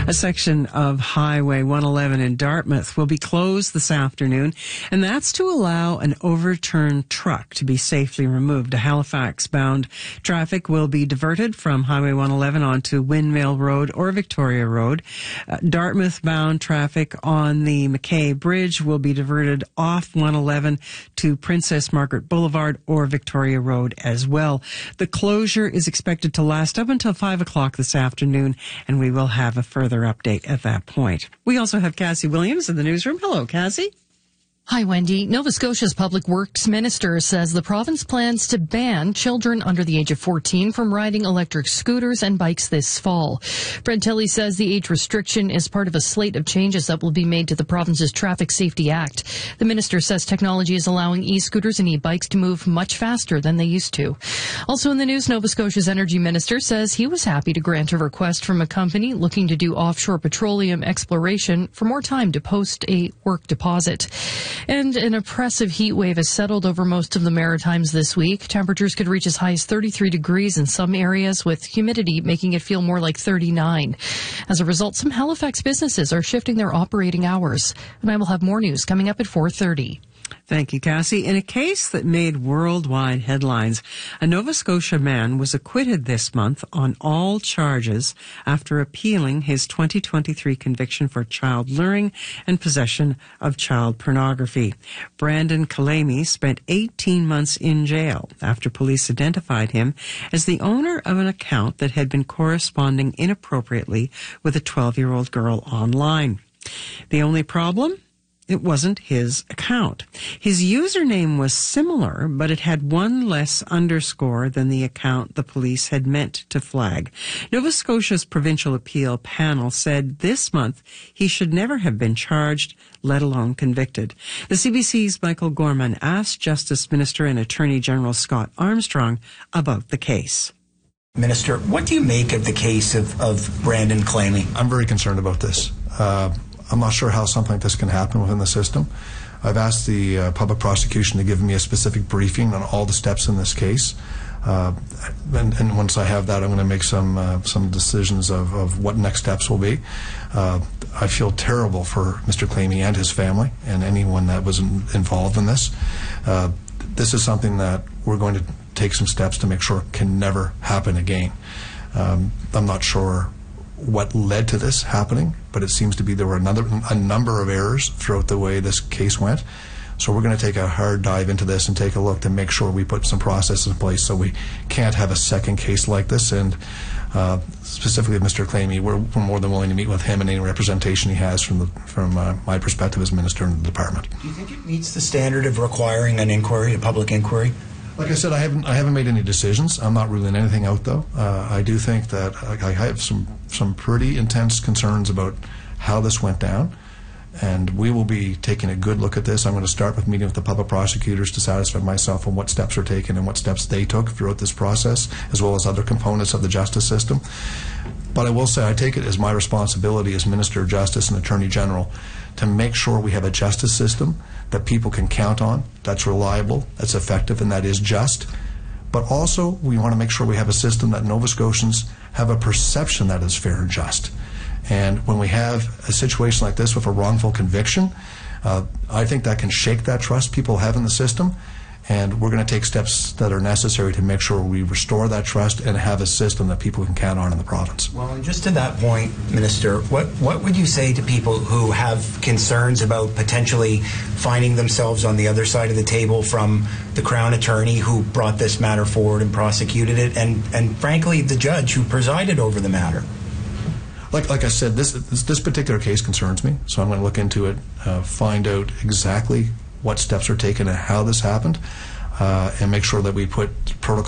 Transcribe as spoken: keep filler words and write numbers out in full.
A section of Highway one eleven in Dartmouth will be closed this afternoon, and that's to allow an overturned truck to be safely removed. Halifax-bound traffic will be diverted from Highway one eleven onto Windmill Road or Victoria Road. Uh, Dartmouth-bound traffic on the McKay Bridge will be diverted off one eleven to Princess Margaret Boulevard or Victoria Road as well. The closure is expected to last up until five o'clock this afternoon, and we will have a further update at that point. We also have Cassie Williams in the newsroom. Hello, Cassie. Hi, Wendy. Nova Scotia's Public Works Minister says the province plans to ban children under the age of fourteen from riding electric scooters and bikes this fall. Brent Tilley says the age restriction is part of a slate of changes that will be made to the province's Traffic Safety Act. The minister says technology is allowing e-scooters and e-bikes to move much faster than they used to. Also in the news, Nova Scotia's Energy Minister says he was happy to grant a request from a company looking to do offshore petroleum exploration for more time to post a work deposit. And an oppressive heat wave has settled over most of the Maritimes this week. Temperatures could reach as high as thirty-three degrees in some areas, with humidity making it feel more like thirty-nine. As a result, some Halifax businesses are shifting their operating hours. And I will have more news coming up at four thirty. Thank you, Cassie. In a case that made worldwide headlines, a Nova Scotia man was acquitted this month on all charges after appealing his twenty twenty-three conviction for child luring and possession of child pornography. Brandon Kalemi spent eighteen months in jail after police identified him as the owner of an account that had been corresponding inappropriately with a twelve-year-old girl online. The only problem? It wasn't his account. His username was similar, but it had one less underscore than the account the police had meant to flag. Nova Scotia's Provincial Appeal panel said this month he should never have been charged, let alone convicted. The C B C's Michael Gorman asked Justice Minister and Attorney General Scott Armstrong about the case. Minister, what do you make of the case of, of Brandon Kalemi? I'm very concerned about this. Uh, I'm not sure how something like this can happen within the system. I've asked the uh, public prosecution to give me a specific briefing on all the steps in this case. Uh, and, and once I have that, I'm going to make some uh, some decisions of, of what next steps will be. Uh, I feel terrible for Mister Kalemi and his family and anyone that was in, involved in this. Uh, this is something that we're going to take some steps to make sure can never happen again. Um, I'm not sure what led to this happening, but it seems to be there were another, a number of errors throughout the way this case went. So we're going to take a hard dive into this and take a look to make sure we put some processes in place so we can't have a second case like this. And uh, specifically with Mister Kalemi, we're, we're more than willing to meet with him and any representation he has from the, from uh, my perspective as minister in the department. Do you think it meets the standard of requiring an inquiry, a public inquiry? Like I said, I haven't I haven't made any decisions. I'm not ruling anything out, though. Uh, I do think that I, I have some some pretty intense concerns about how this went down, and we will be taking a good look at this. I'm going to start with meeting with the public prosecutors to satisfy myself on what steps are taken and what steps they took throughout this process, as well as other components of the justice system. But I will say I take it as my responsibility as Minister of Justice and Attorney General to make sure we have a justice system that people can count on, that's reliable, that's effective, and that is just. But also, we want to make sure we have a system that Nova Scotians have a perception that is fair and just. And when we have a situation like this with a wrongful conviction, uh, I think that can shake that trust people have in the system. And we're going to take steps that are necessary to make sure we restore that trust and have a system that people can count on in the province. Well, and just to that point, Minister, what, what would you say to people who have concerns about potentially finding themselves on the other side of the table from the Crown Attorney who brought this matter forward and prosecuted it, and, and frankly, the judge who presided over the matter? Like, like I said, this, this, this particular case concerns me, so I'm going to look into it, uh, find out exactly what steps are taken and how this happened, uh, and make sure that we put protocol